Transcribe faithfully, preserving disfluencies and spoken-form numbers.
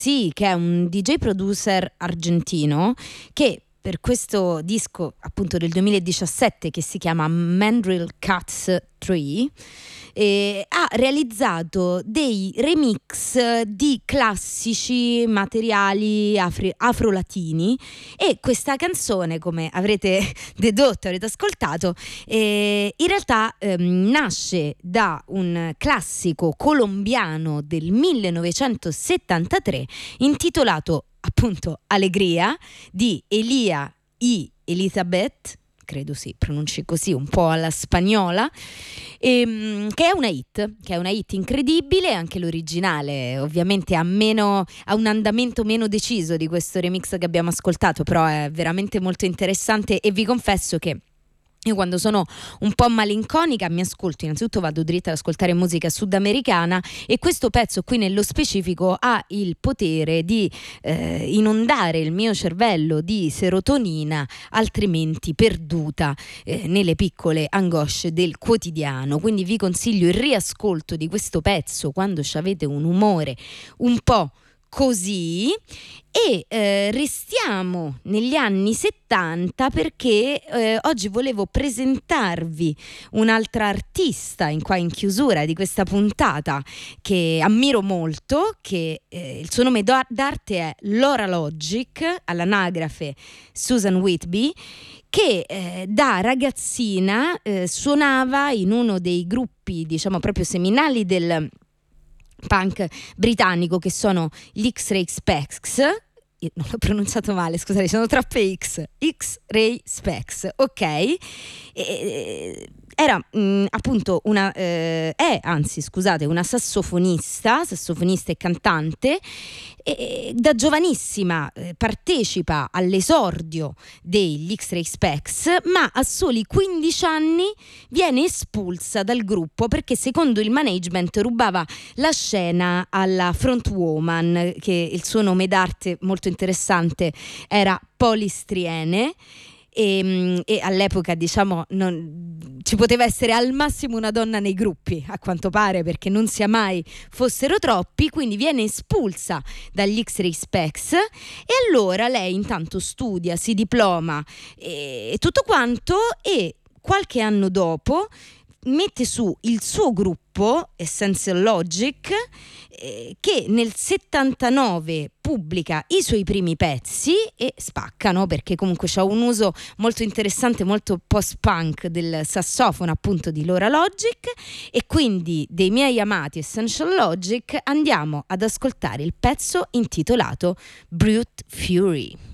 Sì, che è un D J producer argentino che per questo disco appunto del duemiladiciassette che si chiama Mandrill Cats tre eh, ha realizzato dei remix di classici materiali afri- afro-latini, e questa canzone, come avrete dedotto, avrete ascoltato, eh, in realtà ehm, nasce da un classico colombiano del millenovecentosettantatré intitolato appunto Alegria, di Elia y Elizabeth, credo si pronunci così un po' alla spagnola, ehm, che è una hit, che è una hit incredibile. Anche l'originale ovviamente ha meno, ha un andamento meno deciso di questo remix che abbiamo ascoltato, però è veramente molto interessante, e vi confesso che io quando sono un po' malinconica mi ascolto, innanzitutto vado dritta ad ascoltare musica sudamericana, e questo pezzo qui nello specifico ha il potere di eh, inondare il mio cervello di serotonina altrimenti perduta eh, nelle piccole angosce del quotidiano. Quindi vi consiglio il riascolto di questo pezzo quando avete un umore un po' così. E eh, restiamo negli anni settanta perché eh, oggi volevo presentarvi un'altra artista in qua in chiusura di questa puntata che ammiro molto, che eh, il suo nome d'arte è Laura Logic, all'anagrafe Susan Whitby, che eh, da ragazzina eh, suonava in uno dei gruppi, diciamo proprio seminali del punk britannico, che sono gli X-Ray Specs. Io non l'ho pronunciato male, scusate, sono troppe X. X-Ray Specs, ok? E, era mh, appunto una eh, è anzi scusate una sassofonista sassofonista e cantante, e da giovanissima eh, partecipa all'esordio degli X-Ray Specs, ma a soli quindici anni viene espulsa dal gruppo perché secondo il management rubava la scena alla frontwoman, che il suo nome d'arte molto interessante era Polistriene. E, e all'epoca diciamo non, ci poteva essere al massimo una donna nei gruppi, a quanto pare, perché non sia mai fossero troppi, quindi viene espulsa dagli X-Ray Specs. E allora lei intanto studia, si diploma e, e tutto quanto, e qualche anno dopo mette su il suo gruppo Essential Logic, eh, che nel settantanove pubblica i suoi primi pezzi e spaccano, perché comunque c'ha un uso molto interessante, molto post-punk del sassofono appunto di Laura Logic. E quindi dei miei amati Essential Logic andiamo ad ascoltare il pezzo intitolato Brute Fury.